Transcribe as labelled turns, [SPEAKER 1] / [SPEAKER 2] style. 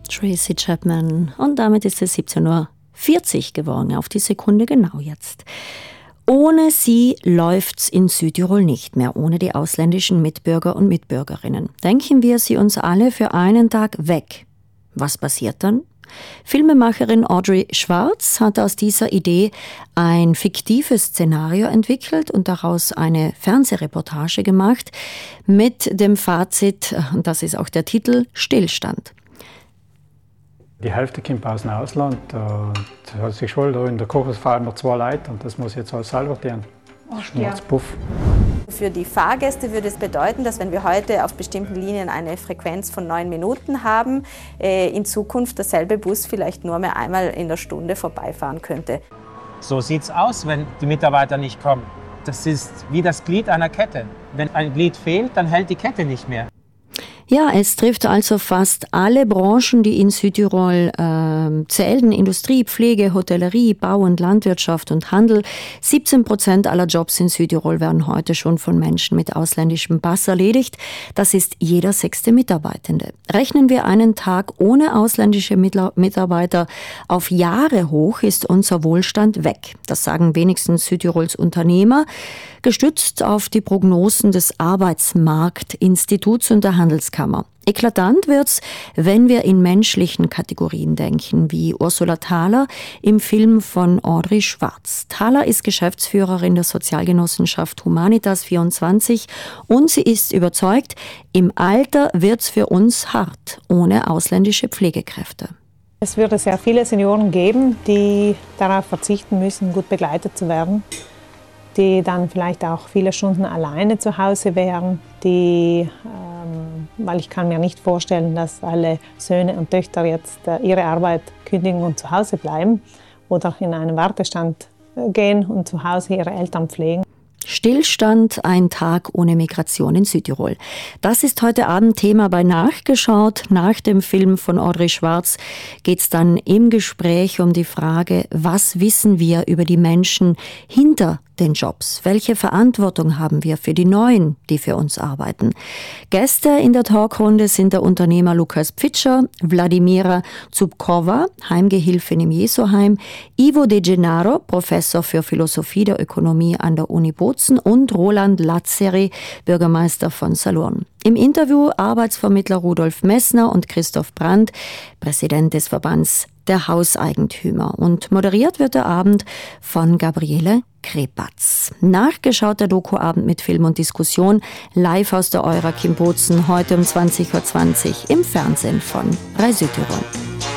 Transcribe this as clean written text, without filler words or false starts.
[SPEAKER 1] Tracy Chapman. Und damit ist es 17:40 Uhr geworden, auf die Sekunde genau jetzt. Ohne sie läuft's in Südtirol nicht mehr, ohne die ausländischen Mitbürger und Mitbürgerinnen. Denken wir sie uns alle für einen Tag weg. Was passiert dann? Filmemacherin Audrey Schwarz hat aus dieser Idee ein fiktives Szenario entwickelt und daraus eine Fernsehreportage gemacht mit dem Fazit, und das ist auch der Titel, Stillstand.
[SPEAKER 2] Die Hälfte kommt aus dem Ausland. Da hat sich schon in der Küche fallen nur 2 Leute und das muss jetzt alles selber tun. Puff.
[SPEAKER 3] Für die Fahrgäste würde es bedeuten, dass wenn wir heute auf bestimmten Linien eine Frequenz von 9 Minuten haben, in Zukunft derselbe Bus vielleicht nur mehr einmal in der Stunde vorbeifahren könnte.
[SPEAKER 4] So sieht's aus, wenn die Mitarbeiter nicht kommen. Das ist wie das Glied einer Kette. Wenn ein Glied fehlt, dann hält die Kette nicht mehr.
[SPEAKER 1] Ja, es trifft also fast alle Branchen, die in Südtirol zählen. Industrie, Pflege, Hotellerie, Bau und Landwirtschaft und Handel. 17% aller Jobs in Südtirol werden heute schon von Menschen mit ausländischem Pass erledigt. Das ist jeder 6. Mitarbeitende. Rechnen wir einen Tag ohne ausländische Mitarbeiter auf Jahre hoch, ist unser Wohlstand weg. Das sagen wenigstens Südtirols Unternehmer, gestützt auf die Prognosen des Arbeitsmarktinstituts und der Handelskammer. Eklatant wird's, wenn wir in menschlichen Kategorien denken, wie Ursula Thaler im Film von Audrey Schwarz. Thaler ist Geschäftsführerin der Sozialgenossenschaft Humanitas 24 und sie ist überzeugt, im Alter wird's für uns hart, ohne ausländische Pflegekräfte.
[SPEAKER 5] Es würde sehr viele Senioren geben, die darauf verzichten müssen, gut begleitet zu werden, die dann vielleicht auch viele Stunden alleine zu Hause wären, weil ich kann mir nicht vorstellen, dass alle Söhne und Töchter jetzt ihre Arbeit kündigen und zu Hause bleiben oder in einen Wartestand gehen und zu Hause ihre Eltern pflegen.
[SPEAKER 1] Stillstand, ein Tag ohne Migration in Südtirol. Das ist heute Abend Thema bei Nachgeschaut. Nach dem Film von Audrey Schwarz geht es dann im Gespräch um die Frage, was wissen wir über die Menschen hinter den Jobs? Welche Verantwortung haben wir für die Neuen, die für uns arbeiten? Gäste in der Talkrunde sind der Unternehmer Lukas Pfitscher, Wladimira Zubkova, Heimgehilfin im Jesuheim, Ivo De Gennaro, Professor für Philosophie der Ökonomie an der Uni Bozen und Roland Lazzeri, Bürgermeister von Salurn. Im Interview Arbeitsvermittler Rudolf Messner und Christoph Brandt, Präsident des Verbands der Hauseigentümer. Und moderiert wird der Abend von Gabriele Krepatz. Nachgeschaut der Doku-Abend mit Film und Diskussion, live aus der Eurac in Bozen, heute um 20:20 Uhr im Fernsehen von Rai Südtirol.